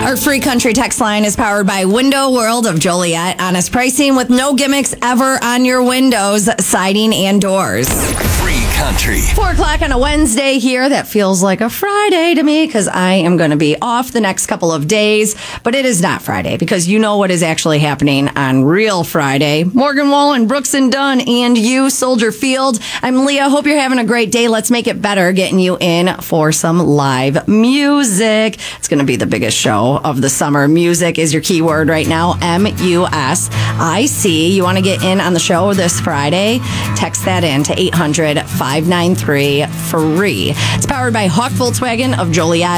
Our free country text line is powered by Window World of Joliet. Honest pricing with no gimmicks ever on your windows, siding, and doors. Free country. 4 o'clock on a Wednesday here. That feels like a Friday to me because I am going to be off the next couple of days. But it is not Friday because you know what is actually happening on real Friday. Morgan Wallen, Brooks and Dunn, and you, Soldier Field. I'm Leah. Hope you're having a great day. Let's make it better getting you in for some live music. It's going to be the biggest show of the summer. Music is your keyword right now. MUSIC. You want to get in on the show this Friday? Text that in to 800-593-FREE. It's powered by Hawk Volkswagen of Joliet.